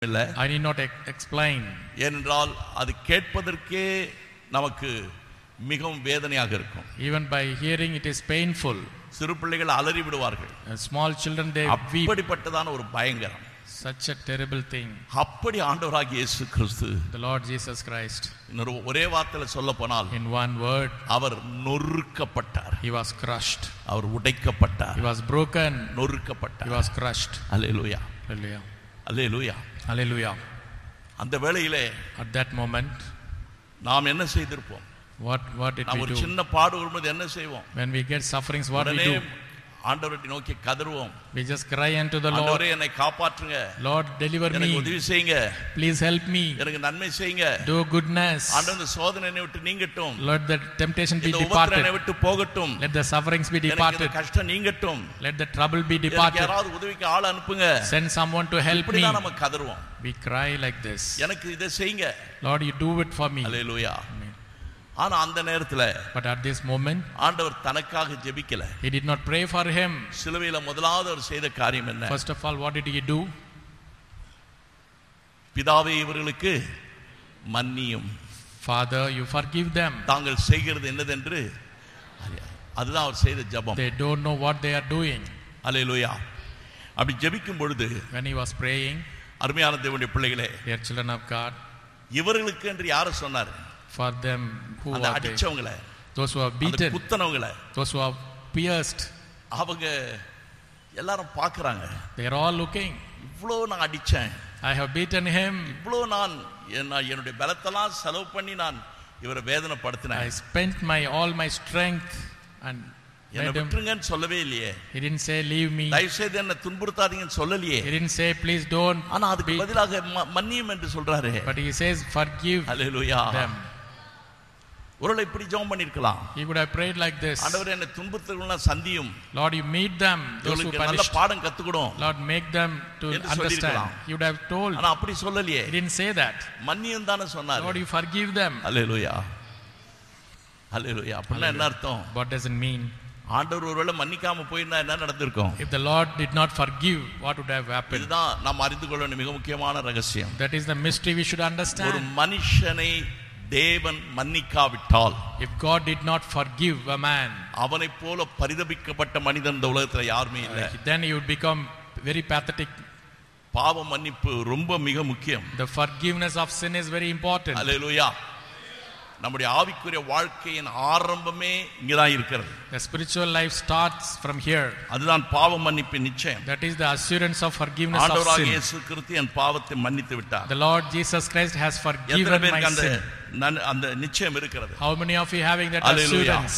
இல்ல. I need not explain. ஏனென்றால் அது கேட்பதற்கே நமக்கு மிகவும் வேதனையாக இருக்கும். Even by hearing it is painful. சிறு பிள்ளைகள் அலறி விடுவார்கள். Small children they weep. அப்படிப்பட்டதான ஒரு பயங்கரம். Such a terrible thing. அப்படி ஆண்டவராகிய இயேசு கிறிஸ்து, The Lord Jesus Christ, இன்னொரு ஒரே வார்த்தையில சொல்ல போனால், in one word, our நொறுக்கப்பட்டார். he was crushed. Our உடைக்கப்பட்டார். He was broken. நொறுக்கப்பட்டார். He was crushed. Hallelujah. Hallelujah. Hallelujah. Hallelujah. அந்த வேளையிலே At that moment, நாம் என்ன செய்திருப்போம்? what did we ஒரு do? சின்ன பாடு வரும்போது என்ன செய்வோம்? When we get sufferings, what we do? ஆண்டவரை நோக்கி கதறுவோம். We just cry unto the Lord. ஆண்டவரே என்னை காப்பாற்றுங்க. Lord, deliver me. எனக்கு உதவி செய்யுங்க. Please help me. எனக்கு நன்மை செய்யுங்க. Do goodness. ஆண்டவரே சோதனையை விட்டு நீங்கட்டும். Let the temptation be இந்த departed. உபத்திரவத்தை விட்டு போகட்டும். Let the sufferings be departed. எனக்கு கஷ்டம் நீங்கட்டும். Let the trouble be departed. யாராவது உதவிக்கு ஆள் அனுப்புங்க. Send someone to help me. இப்படிதான் நம்ம கதறுவோம். We cry like this. எனக்கு இதை செய்யுங்க. Lord, you do it for me. Hallelujah. Amen. ஆனா அந்த நேரத்துல But at this moment, ஆண்டவர் தனக்காக ஜெபிக்கல. he did not pray for him. சிலுவையில முதலாவது அவர் செய்த காரியம் என்ன? First of all, what did he do? பிதாவே இவர்களுக்கு மன்னியும். Father, you forgive them. தாங்கள் செய்கிறது என்னதென்று அதுதான் அவர் செய்த ஜெபம். They don't know what they are doing. அல்லேலூயா. அப்படி ஜெபிக்கும் பொழுது, When he was praying, அருமையான தேவனுடைய பிள்ளைகளே, dear children of God, இவர்களுக்கு என்று யாரை சொன்னார்? for them who அந்த are they? அடிச்சவங்கள, Those who are அந்த beaten, குத்தனவங்கள, those who are pierced, அவங்க எல்லாரும் பார்க்கறாங்க. they are all looking. இவ்ளோ நான் அடிச்சேன், I have beaten him. இவ்ளோ நான் என்னுடைய பலத்தெல்லாம் செலவு பண்ணி நான் இவரை வேதனைப்படுத்தினேன். I spent all my strength and என்னை made him. விட்டுருங்கன்னு சொல்லவே இல்லையே. He didn't say leave me. தயவு செய்து என்னை துன்புறுத்தாதீங்கன்னு சொல்லலையே. He didn't say please don't. ஆனா அதுக்கு பதிலாக மன்னியும் என்று சொல்றாரு. But he says forgive hallelujah. them. ஒருவேளை இப்படி ஜெபம் பண்ணிருக்கலாம். He would have prayed like this. ஆண்டவரே என்னை துன்புறுத்துறவங்கள சந்தியும். Lord, you meet them, those who நல்ல punished. பாடம் கத்துக்கணும். Lord, make them to understand. He would have told. ஆனா அப்படி சொல்லலையே. He didn't say that. மன்னியும் தான சொன்னாரு. Lord, you forgive them. அல்லேலூயா. அல்லேலூயா. அப்படின்னா என்ன அர்த்தம்? What does it mean? ஆண்டவர் ஒருவேளை மன்னிக்காம போயிருந்தா என்ன நடந்திருக்கும்? If the Lord did not forgive, what would have happened? இதுதான் நாம் அறிந்து கொள்ள வேண்டிய மிக முக்கியமான ரகசியம். That is the mystery we should ஒரு understand. மனுஷனை தேவன் மன்னிக்காவிட்டால், If God did not forgive a man, அவனைப் போல பரிதபிக்கப்பட்ட மனிதன் இந்த உலகத்துல யாருமே இல்லை. then he would become very pathetic. பாவ மன்னிப்பு ரொம்ப மிக முக்கியம். The forgiveness of sin is very important. அல்லேலூயா. நம்முடைய ஆவிக்குரிய வாழ்க்கையின் ஆரம்பமே இங்கதான் இருக்கிறது. The spiritual life starts from here. அதுதான் பாவ மன்னிப்பின் நிச்சயம். That is the assurance of forgiveness of ஆண்டவராகிய sin. இயேசு கிறிஸ்து என் பாவத்தை மன்னித்து விட்டார். The Lord Jesus Christ has forgiven எத்தனை my பேருக்கு sin. அந்த நிச்சயம் இருக்கிறது? How many of you having that Hallelujah. assurance?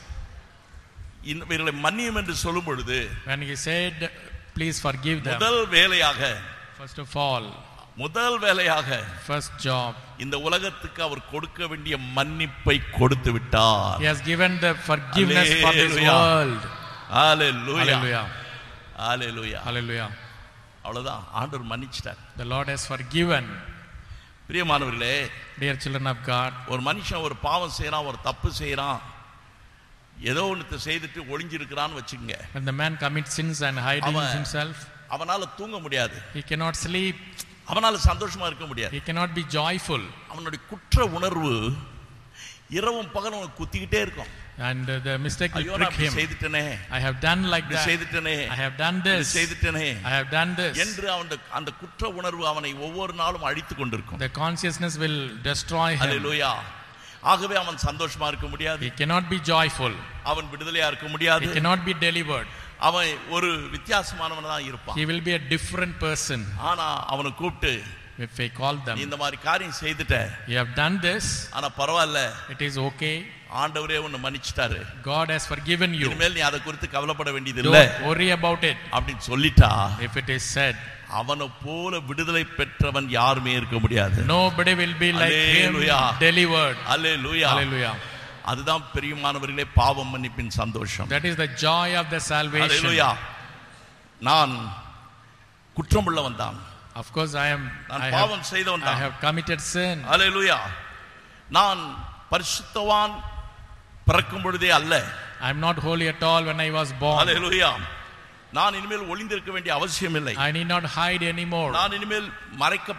இவர்களை மன்னியும் என்று சொல்லும் பொழுது, When he said please forgive them, முதல் வேலையாக, first of all, முதல் வேலையாக first job, இந்த உலகத்துக்கு அவர் கொடுக்க வேண்டிய மன்னிப்பை கொடுத்து விட்டார். he has given the forgiveness for this Hallelujah. world. Hallelujah. Hallelujah. Hallelujah. Hallelujah. அவ்வளவுதான், ஆண்டவர் மன்னிச்சிட்டார். The Lord has forgiven. பிரியமானவர்களே, Dear children of God, ஒரு மனுஷன் ஒரு பாவம் செய்யறான், ஒரு தப்பு செய்யறான், ஏதோ ஒன்று செய்துட்டு ஒளிஞ்சிருக்கிறான்னு வச்சுங்க. when the man commits sins and hiding himself, அவனால தூங்க முடியாது. he cannot sleep. அவனால சந்தோஷமா இருக்க முடியாது. He cannot be joyful. அவனுடைய குற்ற உணர்வு இரவும் பகலும் அவனுக்கு குத்திக்கிட்டே இருக்கும். And the mistake will ஐயோ prick நான் him. செய்துட்டேனே, I have done like that. செய்துட்டேனே, I have done this. செய்துட்டேனே I have done this. என்று அந்த குற்ற உணர்வு அவனை ஒவ்வொரு நாளும் அழித்துக் கொண்டிருக்கும். The consciousness will destroy him. அல்லேலூயா. ஆகவே அவன் சந்தோஷமா இருக்க முடியாது. He cannot be joyful. அவன் விடுதலையா இருக்க முடியாது. He cannot be delivered. அவன் ஒரு வித்தியாசமானவனா தான் இருப்பான். He will be a different person. ஆனா அவனை கூப்பிட்டு, If I call them, இந்த மாதிரி காரியம் செய்துட்ட, you have done this, ஆனா பரவாயில்ல, it is okay. ஆண்டவரே உன்னை மன்னிச்சிட்டாரு, God has forgiven you. இனிமேல் நீ அதை குறித்து கவலைப்பட வேண்டியது இல்லை Don't worry about it. அப்படின்னு சொல்லிட்டா, If it is said, அவனை போல விடுதலை பெற்றவன் யாருமே இருக்க முடியாது. nobody will be like him, Hallelujah. delivered. Hallelujah. Hallelujah. அதுதான் பிரியமானவர்களே பாவம் மன்னிப்பின் சந்தோஷம். That is the joy of the salvation. அல்லேலூயா. நான் குற்றமுள்ளவன் தான். Of course I பாவம் செய்தவன் தான். have committed sin. அல்லேலூயா. நான் பரிசுத்தவான் பிறக்கும் பொழுதே அல்ல. I am not holy at all when I was born. அல்லேலூயா. நான் இனிமேல் ஒளிந்திருக்க வேண்டிய அவசியம் இல்லை. I need not hide anymore. நான் இனிமேல் மறைக்க